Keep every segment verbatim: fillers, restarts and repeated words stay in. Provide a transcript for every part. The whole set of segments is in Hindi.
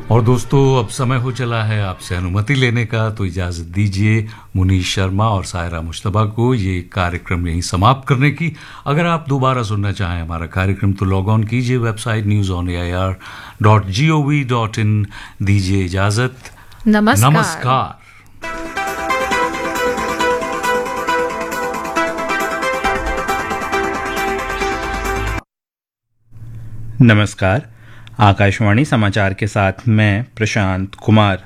और दोस्तों अब समय हो चला है आपसे अनुमति लेने का, तो इजाजत दीजिए मुनीश शर्मा और सायरा मुश्तबा को ये कार्यक्रम यहीं समाप्त करने की। अगर आप दोबारा सुनना चाहें हमारा कार्यक्रम तो लॉग ऑन कीजिए website news on A I R dot G O V dot in. दीजिए इजाजत, नमस्कार, नमस्कार। नमस्कार। आकाशवाणी समाचार के साथ मैं प्रशांत कुमार।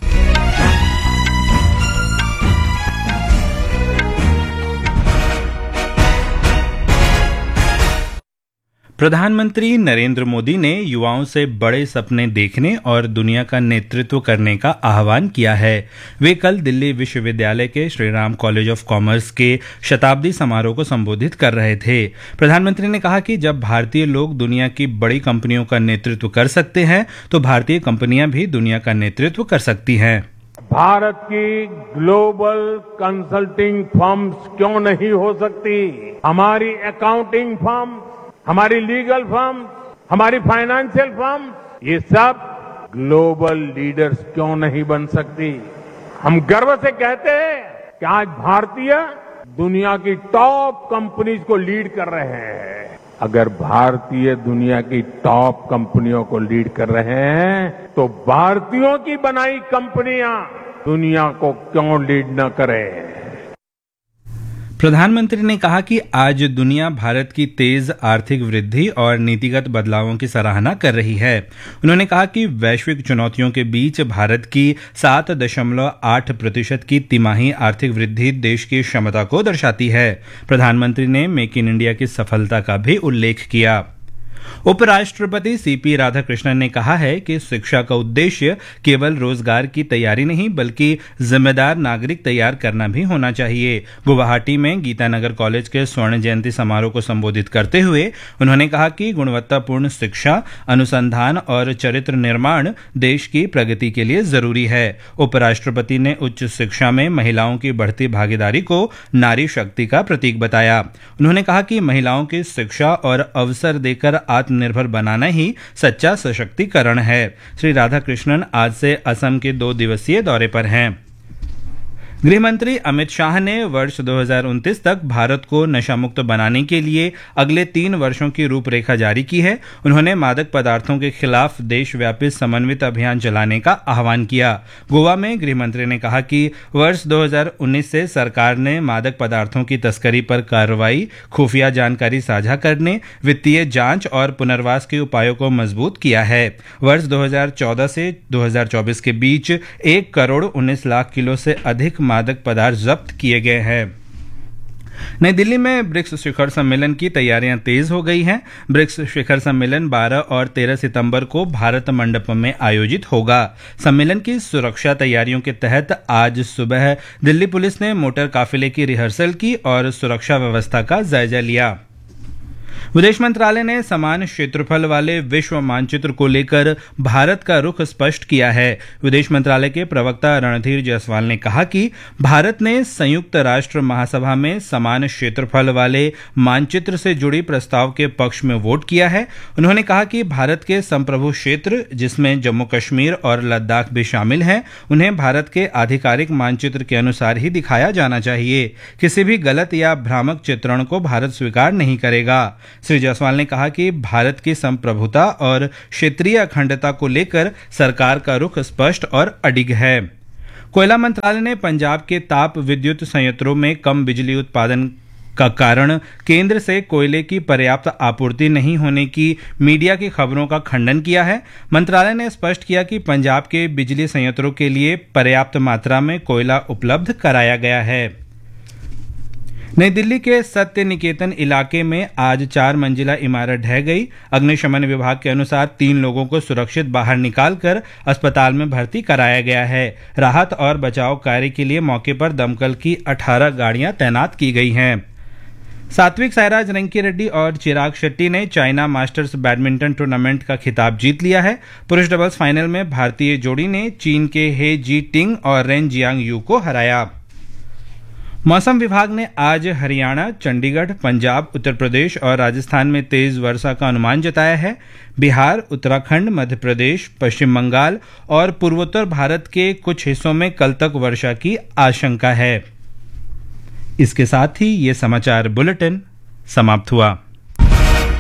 प्रधानमंत्री नरेंद्र मोदी ने युवाओं से बड़े सपने देखने और दुनिया का नेतृत्व करने का आह्वान किया है। वे कल दिल्ली विश्वविद्यालय के श्रीराम कॉलेज ऑफ कॉमर्स के शताब्दी समारोह को संबोधित कर रहे थे। प्रधानमंत्री ने कहा कि जब भारतीय लोग दुनिया की बड़ी कंपनियों का नेतृत्व कर सकते हैं तो भारतीय कंपनियां भी दुनिया का नेतृत्व कर सकती हैं। भारत की ग्लोबल कंसल्टिंग फर्म्स क्यों नहीं हो सकती? हमारी अकाउंटिंग फर्म, हमारी लीगल फर्म, हमारी फाइनेंशियल फर्म, ये सब ग्लोबल लीडर्स क्यों नहीं बन सकती? हम गर्व से कहते हैं कि आज भारतीय दुनिया की टॉप कंपनीज को लीड कर रहे हैं। अगर भारतीय दुनिया की टॉप कंपनियों को लीड कर रहे हैं तो भारतीयों की बनाई कंपनियां दुनिया को क्यों लीड न करें? प्रधानमंत्री ने कहा कि आज दुनिया भारत की तेज आर्थिक वृद्धि और नीतिगत बदलावों की सराहना कर रही है। उन्होंने कहा कि वैश्विक चुनौतियों के बीच भारत की सात दशमलव आठ प्रतिशत की तिमाही आर्थिक वृद्धि देश की क्षमता को दर्शाती है। प्रधानमंत्री ने मेक इन इंडिया की सफलता का भी उल्लेख किया। उपराष्ट्रपति सी पी राधाकृष्णन ने कहा है कि शिक्षा का उद्देश्य केवल रोजगार की तैयारी नहीं बल्कि जिम्मेदार नागरिक तैयार करना भी होना चाहिए। गुवाहाटी में गीतानगर कॉलेज के स्वर्ण जयंती समारोह को संबोधित करते हुए उन्होंने कहा कि गुणवत्तापूर्ण शिक्षा, अनुसंधान और चरित्र निर्माण देश की प्रगति के लिए जरूरी है। उपराष्ट्रपति ने उच्च शिक्षा में महिलाओं की बढ़ती भागीदारी को नारी शक्ति का प्रतीक बताया। उन्होंने कहा कि महिलाओं की शिक्षा और अवसर देकर आत्मनिर्भर बनाना ही सच्चा सशक्तिकरण है। श्री राधाकृष्णन आज से असम के दो दिवसीय दौरे पर हैं। गृहमंत्री अमित शाह ने वर्ष दो हज़ार उनतीस तक भारत को नशामुक्त बनाने के लिए अगले तीन वर्षों की रूपरेखा जारी की है। उन्होंने मादक पदार्थों के खिलाफ देशव्यापी समन्वित अभियान चलाने का आह्वान किया। गोवा में गृहमंत्री ने कहा कि वर्ष दो हज़ार उन्नीस से सरकार ने मादक पदार्थों की तस्करी पर कार्रवाई, खुफिया जानकारी साझा करने, वित्तीय जांच और पुनर्वास के उपायों को मजबूत किया है। वर्ष दो हज़ार चौदह से दो हज़ार चौबीस के बीच एक करोड़ उन्नीस लाख किलो से अधिक मादक पदार्थ जब्त किए गए हैं। नई दिल्ली में ब्रिक्स शिखर सम्मेलन की तैयारियां तेज हो गई हैं। ब्रिक्स शिखर सम्मेलन बारह और तेरह सितंबर को भारत मंडपम में आयोजित होगा। सम्मेलन की सुरक्षा तैयारियों के तहत आज सुबह दिल्ली पुलिस ने मोटर काफिले की रिहर्सल की और सुरक्षा व्यवस्था का जायजा लिया। विदेश मंत्रालय ने समान क्षेत्रफल वाले विश्व मानचित्र को लेकर भारत का रुख स्पष्ट किया है। विदेश मंत्रालय के प्रवक्ता रणधीर जायसवाल ने कहा कि भारत ने संयुक्त राष्ट्र महासभा में समान क्षेत्रफल वाले मानचित्र से जुड़ी प्रस्ताव के पक्ष में वोट किया है। उन्होंने कहा कि भारत के संप्रभु क्षेत्र, जिसमें जम्मू कश्मीर और लद्दाख भी शामिल हैं, उन्हें भारत के आधिकारिक मानचित्र के अनुसार ही दिखाया जाना चाहिए। किसी भी गलत या भ्रामक चित्रण को भारत स्वीकार नहीं करेगा। श्री जायसवाल ने कहा कि भारत की संप्रभुता और क्षेत्रीय अखंडता को लेकर सरकार का रुख स्पष्ट और अडिग है। कोयला मंत्रालय ने पंजाब के ताप विद्युत संयंत्रों में कम बिजली उत्पादन का कारण केंद्र से कोयले की पर्याप्त आपूर्ति नहीं होने की मीडिया की खबरों का खंडन किया है। मंत्रालय ने स्पष्ट किया कि पंजाब के बिजली संयंत्रों के लिए पर्याप्त मात्रा में कोयला उपलब्ध कराया गया है। नई दिल्ली के सत्य निकेतन इलाके में आज चार मंजिला इमारत ढह गई। अग्निशमन विभाग के अनुसार तीन लोगों को सुरक्षित बाहर निकालकर अस्पताल में भर्ती कराया गया है। राहत और बचाव कार्य के लिए मौके पर दमकल की अठारह गाड़ियां तैनात की गई हैं। सात्विक साईराज रंकी रेड्डी और चिराग शेट्टी ने चाइना मास्टर्स बैडमिंटन टूर्नामेंट का खिताब जीत लिया है। पुरुष डबल्स फाइनल में भारतीय जोड़ी ने चीन के हे जी टिंग और रेन जियांग यू को हराया। मौसम विभाग ने आज हरियाणा, चंडीगढ़, पंजाब, उत्तर प्रदेश और राजस्थान में तेज वर्षा का अनुमान जताया है। बिहार, उत्तराखंड, मध्य प्रदेश, पश्चिम बंगाल और पूर्वोत्तर भारत के कुछ हिस्सों में कल तक वर्षा की आशंका है। इसके साथ ही ये समाचार बुलेटिन समाप्त हुआ।